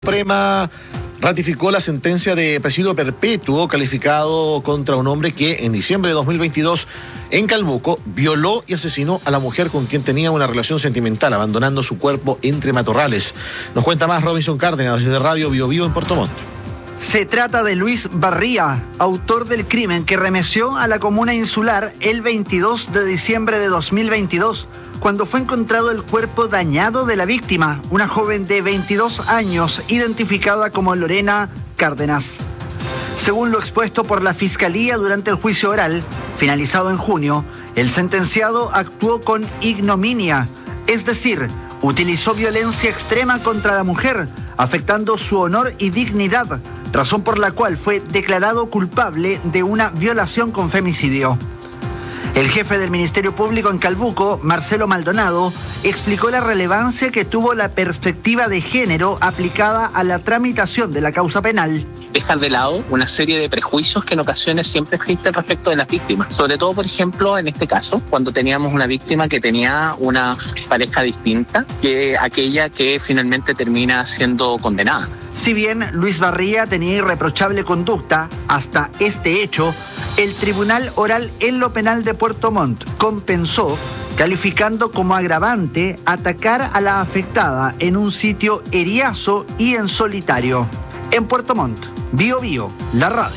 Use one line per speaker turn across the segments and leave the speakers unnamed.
Suprema ratificó la sentencia de presidio perpetuo calificado contra un hombre que en diciembre de 2022 en Calbuco violó y asesinó a la mujer con quien tenía una relación sentimental, abandonando su cuerpo entre matorrales. Nos cuenta más Robinson Cárdenas desde Radio Bio Bio en Puerto Montt.
Se trata de Luis Barría, autor del crimen que remeció a la comuna insular el 22 de diciembre de 2022, cuando fue encontrado el cuerpo dañado de la víctima, una joven de 22 años, identificada como Lorena Cárdenas. Según lo expuesto por la Fiscalía durante el juicio oral, finalizado en junio, el sentenciado actuó con ignominia, es decir, utilizó violencia extrema contra la mujer, afectando su honor y dignidad, razón por la cual fue declarado culpable de una violación con femicidio. El jefe del Ministerio Público en Calbuco, Marcelo Maldonado, explicó la relevancia que tuvo la perspectiva de género aplicada a la tramitación de la causa penal.
Dejar de lado una serie de prejuicios que en ocasiones siempre existen respecto de las víctimas. Sobre todo, por ejemplo, en este caso, cuando teníamos una víctima que tenía una pareja distinta que aquella que finalmente termina siendo condenada.
Si bien Luis Barría tenía irreprochable conducta, hasta este hecho, el Tribunal Oral en lo Penal de Puerto Montt compensó, calificando como agravante atacar a la afectada en un sitio eriazo y en solitario. En Puerto Montt, Bio Bio, la radio.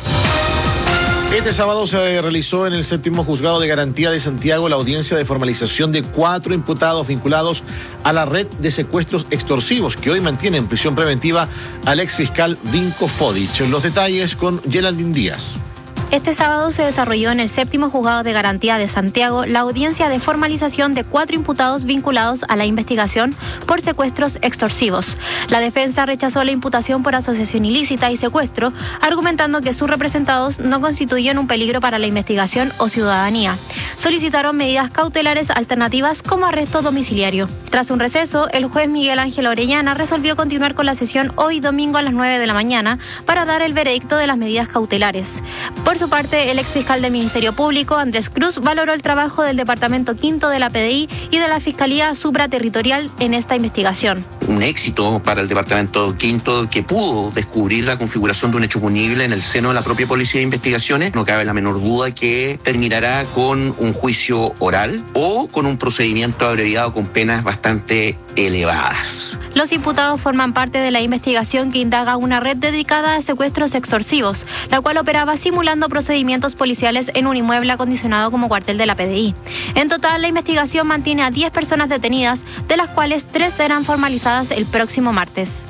Este sábado se realizó en el 7º Juzgado de Garantía de Santiago la audiencia de formalización de 4 imputados vinculados a la red de secuestros extorsivos que hoy mantiene en prisión preventiva al exfiscal Vinko Fodic. Los detalles con Geraldine Díaz.
Este sábado se desarrolló en el 7º Juzgado de Garantía de Santiago la audiencia de formalización de 4 imputados vinculados a la investigación por secuestros extorsivos. La defensa rechazó la imputación por asociación ilícita y secuestro, argumentando que sus representados no constituyen un peligro para la investigación o ciudadanía. Solicitaron medidas cautelares alternativas como arresto domiciliario. Tras un receso, el juez Miguel Ángel Orellana resolvió continuar con la sesión hoy domingo a las 9 de la mañana para dar el veredicto de las medidas cautelares. Por su parte, el exfiscal del Ministerio Público, Andrés Cruz, valoró el trabajo del Departamento Quinto de la PDI y de la Fiscalía Supraterritorial en esta investigación.
Un éxito para el Departamento Quinto que pudo descubrir la configuración de un hecho punible en el seno de la propia Policía de Investigaciones. No cabe la menor duda que terminará con un juicio oral o con un procedimiento abreviado con penas bastante elevadas.
Los imputados forman parte de la investigación que indaga una red dedicada a secuestros extorsivos, la cual operaba simulando procedimientos policiales en un inmueble acondicionado como cuartel de la PDI. En total, la investigación mantiene a 10 personas detenidas, de las cuales 3 serán formalizadas el próximo martes.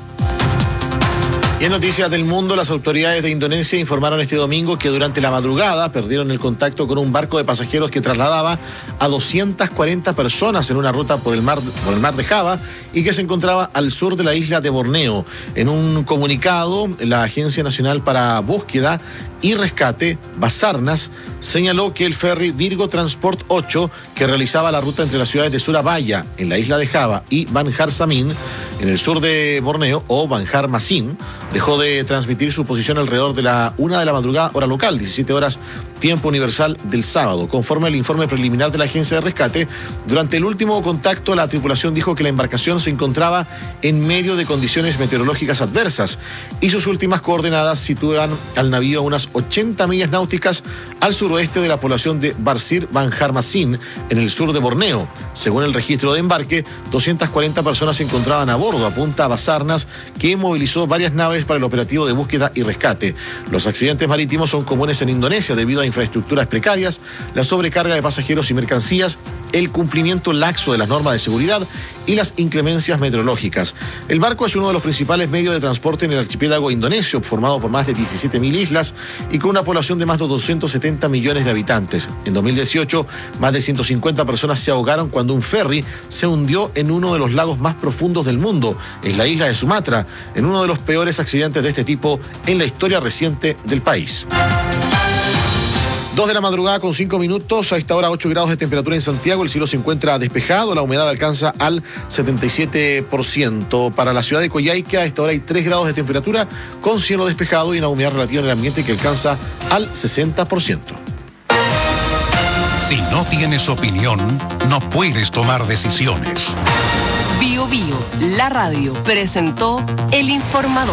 Y en noticias del mundo, las autoridades de Indonesia informaron este domingo que durante la madrugada perdieron el contacto con un barco de pasajeros que trasladaba a 240 personas en una ruta por el mar de Java y que se encontraba al sur de la isla de Borneo. En un comunicado, la Agencia Nacional para Búsqueda y Rescate, Basarnas, señaló que el ferry Virgo Transport 8, que realizaba la ruta entre las ciudades de Surabaya, en la isla de Java, y Banjar Samin, en el sur de Borneo, o Banjar Masin, dejó de transmitir su posición alrededor de la 1 de la madrugada, hora local, 17 horas, tiempo universal del sábado. Conforme al informe preliminar de la Agencia de Rescate, durante el último contacto, la tripulación dijo que la embarcación se encontraba en medio de condiciones meteorológicas adversas y sus últimas coordenadas sitúan al navío a unas 80 millas náuticas al suroeste de la población de Barsir Banjar Masin, en el sur de Borneo. Según el registro de embarque, 240 personas se encontraban a bordo, apunta a Basarnas, que movilizó varias naves para el operativo de búsqueda y rescate. Los accidentes marítimos son comunes en Indonesia debido a infraestructuras precarias, la sobrecarga de pasajeros y mercancías, el cumplimiento laxo de las normas de seguridad y las inclemencias meteorológicas. El barco es uno de los principales medios de transporte en el archipiélago indonesio, formado por más de 17.000 islas y con una población de más de 270 millones de habitantes. En 2018, más de 150 personas se ahogaron cuando un ferry se hundió en uno de los lagos más profundos del mundo, en la isla de Sumatra, en uno de los peores accidentes de este tipo en la historia reciente del país. 2 de la madrugada con 5 minutos, a esta hora 8 grados de temperatura en Santiago, el cielo se encuentra despejado, la humedad alcanza al 77%. Para la ciudad de Coyhaique, a esta hora hay 3 grados de temperatura con cielo despejado y una humedad relativa en el ambiente que alcanza al 60%.
Si no tienes opinión, no puedes tomar decisiones.
Bio
Bio Bio, la radio, presentó El Informador.